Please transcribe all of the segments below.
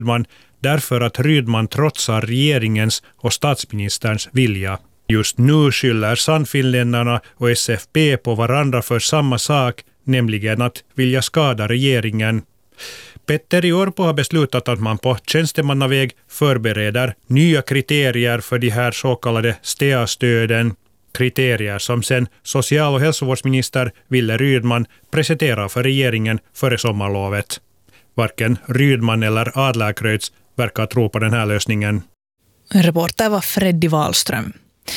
man därför att Rydman trotsar regeringens och statsministerns vilja. Just nu skyller Sannfinländarna och SFP på varandra för samma sak, nämligen att vilja skada regeringen. Petteri Orpo har beslutat att man på tjänstemannaväg förbereder nya kriterier för de här så kallade STEA-stöden. Kriterier som sen social- och hälsovårdsminister Wille Rydman presenterar för regeringen före sommarlovet. Varken Rydman eller Adlercreutz verkar tro på den här lösningen. Reporter var Freddy Wahlström.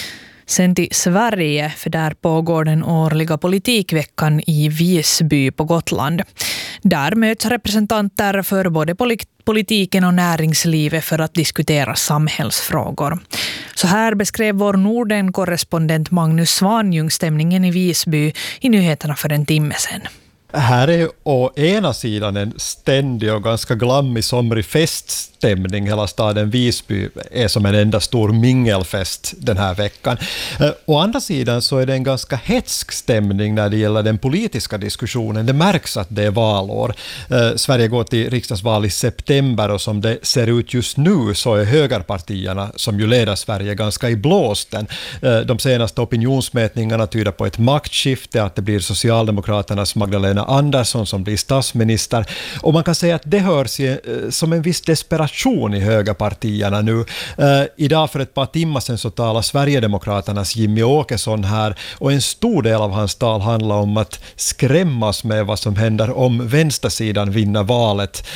Sen till Sverige, för där pågår den årliga politikveckan i Visby på Gotland. Där möts representanter för både politiken och näringslivet för att diskutera samhällsfrågor. Så här beskrev vår Norden-korrespondent Magnus Svanjung stämningen i Visby i nyheterna för en timme sedan. Här är å ena sidan en ständig och ganska glammig somrig feststämning. Hela staden Visby är som en enda stor mingelfest den här veckan. Å andra sidan så är det en ganska hetsk stämning när det gäller den politiska diskussionen. Det märks att det är valår. Sverige går till riksdagsval i september och som det ser ut just nu så är högerpartierna som ju leder Sverige ganska i blåsten. De senaste opinionsmätningarna tyder på ett maktskifte, att det blir Socialdemokraternas Magdalena Andersson som blir statsminister. Och man kan säga att det hörs som en viss desperation i högerpartierna nu. Idag för ett par timmar sedan så talar Sverigedemokraternas Jimmy Åkesson här, och en stor del av hans tal handlar om att skrämmas med vad som händer om vänstersidan vinner valet.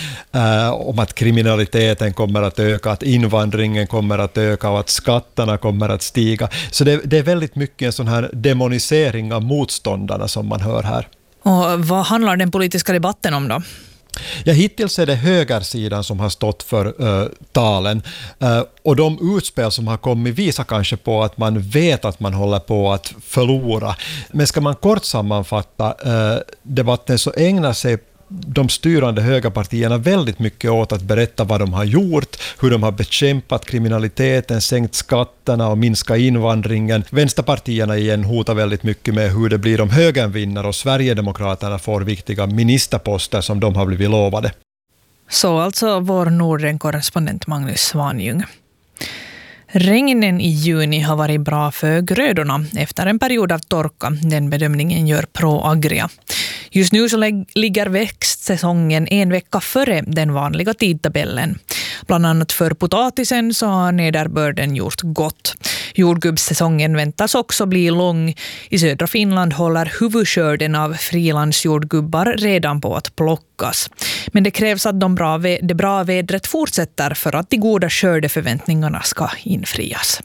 Om att kriminaliteten kommer att öka, att invandringen kommer att öka och att skatterna kommer att stiga. Så det är väldigt mycket en sån här demonisering av motståndarna som man hör här. Och vad handlar den politiska debatten om då? Ja, hittills är det högersidan som har stått för talen. Och de utspel som har kommit visar kanske på att man vet att man håller på att förlora. Men ska man kort sammanfatta debatten så ägnar sig de styrande högerpartierna väldigt mycket åt att berätta vad de har gjort, hur de har bekämpat kriminaliteten, sänkt skatterna och minska invandringen. Vänsterpartierna igen hotar väldigt mycket med hur det blir om högern vinner och Sverigedemokraterna får viktiga ministerposter som de har blivit lovade. Så alltså vår Norden-korrespondent Magnus Svanjung. Regnen i juni har varit bra för grödorna efter en period av torka. Den bedömningen gör ProAgria. Just nu så ligger växtsäsongen en vecka före den vanliga tidtabellen. Bland annat för potatisen så har nederbörden gjort gott. Jordgubbssäsongen väntas också bli lång. I södra Finland håller huvudskörden av frilandsjordgubbar redan på att plockas. Men det krävs att det bra vädret fortsätter för att de goda skördeförväntningarna ska infrias.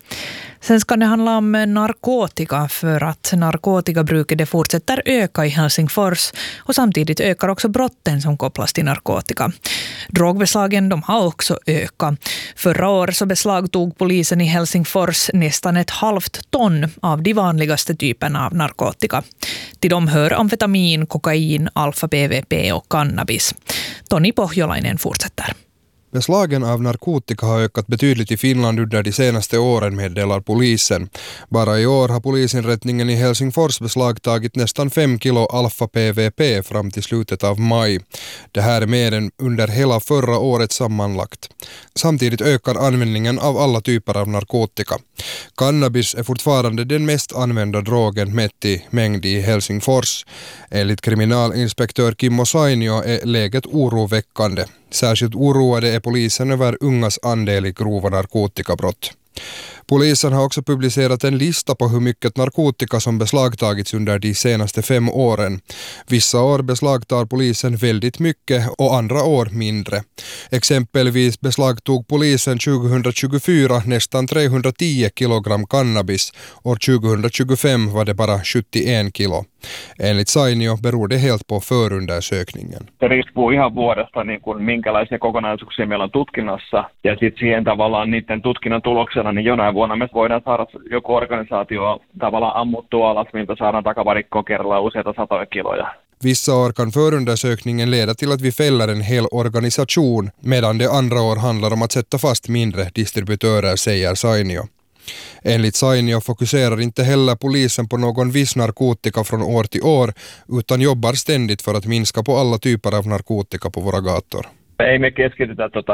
Sen ska det handla om narkotika, för att narkotikabruket det fortsätter öka i Helsingfors och samtidigt ökar också brotten som kopplas till narkotika. Drogbeslagen de har också ökat. Förra året så beslagtog polisen i Helsingfors nästan 1,5 ton av de vanligaste typerna av narkotika. Till dem hör amfetamin, kokain, alfa-PVP och cannabis. Toni Pohjolainen fortsätter. Beslagen av narkotika har ökat betydligt i Finland under de senaste åren, meddelar polisen. Bara i år har polisinrättningen i Helsingfors beslagtagit nästan 5 kilo alfa-PVP fram till slutet av maj. Det här är mer än under hela förra året sammanlagt. Samtidigt ökar användningen av alla typer av narkotika. Cannabis är fortfarande den mest använda drogen mätt i mängd i Helsingfors. Enligt kriminalinspektör Kimmo Sainio är läget oroväckande. Särskilt oroade är polisen över ungas andel i grova narkotikabrott. Polisen har också publicerat en lista på hur mycket narkotika som beslagtagits under de senaste 5 åren. Vissa år beslagtar polisen väldigt mycket och andra år mindre. Exempelvis beslagtog polisen 2024 nästan 310 kilogram cannabis. År 2025 var det bara 71 kilo. Enligt Sainio beror det helt på förundersökningen. Se riippuu ihan vuodesta, niin kuin minkälaisia kokonaisuuksia meillä on tutkinnassa. Ja sitten siihen tavallaan niiden tutkinnan tuloksena, niin jonain vuonna me voidaan saada joku organisaatio tavallaan ammuttua alas, miltä saadaan takavarikkoon kerralla useita satoja kiloja. Vissa år kan förundersökningen leda till att vi fäller en hel organisation, medan det andra år handlar om att sätta fast mindre distributörer, säger Sainio. Enligt Sainio fokuserar inte heller polisen på någon viss narkotika från år till år, utan jobbar ständigt för att minska på alla typer av narkotika på våra gator. Ei me keskitytä